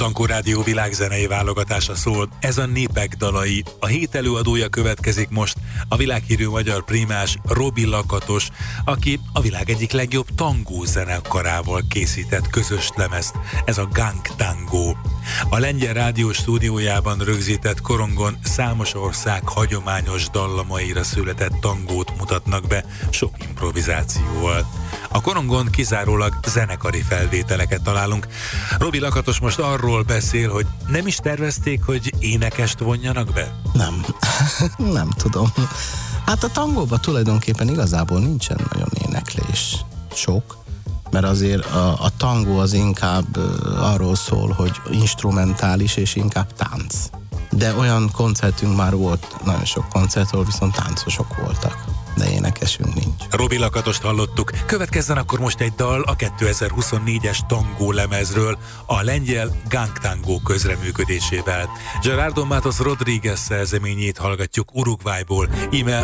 Tankó Rádió világzenei válogatása szól. Ez a Népek dalai. A hét előadója következik most, a világhírű magyar prímás Robi Lakatos, aki a világ egyik legjobb tangó zenekarával készített közös lemezt. Ez a Gang Tango. A Lengyel Rádió stúdiójában rögzített korongon számos ország hagyományos dallamaira született tangót mutatnak be, sok improvizációval. A korongon kizárólag zenekari felvételeket találunk. Robi Lakatos most arról beszél, hogy nem is tervezték, hogy énekest vonjanak be? Nem tudom. Hát a tangóban tulajdonképpen igazából nincsen nagyon éneklés. Sok. Mert azért a tangó az inkább arról szól, hogy instrumentális és inkább tánc. De olyan koncertünk már volt, nagyon sok koncert, ahol viszont táncosok voltak, de énekesünk nincs. Robi Lakatost hallottuk. Következzen akkor most egy dal a 2024-es tangó lemezről, a lengyel Gang Tango közreműködésével. Gerardo Matos Rodríguez szerzeményét hallgatjuk Uruguayból, íme